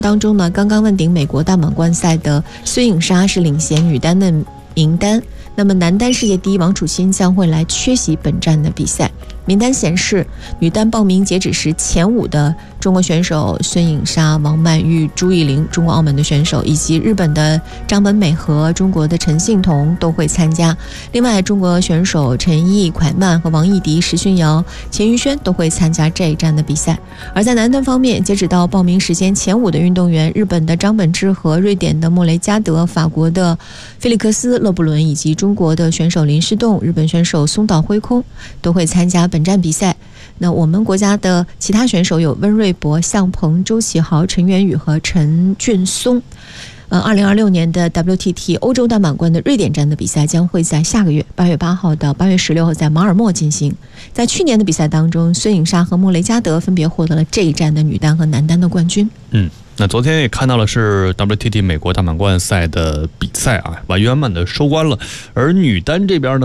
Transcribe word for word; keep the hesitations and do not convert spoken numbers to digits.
当中呢，刚刚问鼎美国大满贯赛的孙颖莎是领衔女单的名单，那么男单世界第一王楚钦将会来缺席本站的比赛。名单显示，女单报名截止时前五的中国选手孙颖莎、王曼玉、朱艺玲，中国澳门的选手，以及日本的张本美和中国的陈幸同都会参加。另外，中国选手陈毅、蒯曼和王艺迪、石训瑶、钱宇轩都会参加这一站的比赛。而在男单方面，截止到报名时间前五的运动员，日本的张本智和、瑞典的莫雷加德、法国的菲利克斯·勒布伦以及中国的选手林诗栋、日本选手松岛辉空都会参加本站比赛。那我们国家的其他选手有温瑞博、向鹏、周启豪、陈元宇和陈俊松。呃，二零二六年的 W T T 欧洲大满贯的瑞典站的比赛将会在下个月八月八号到八月十六号在马尔默进行。在去年的比赛当中，孙颖莎和莫雷加德分别获得了这一站的女单和男单的冠军。 嗯，那昨天也看到了是 W T T 美国大满贯赛的比赛啊，完圆满的收官了。而女单这边呢？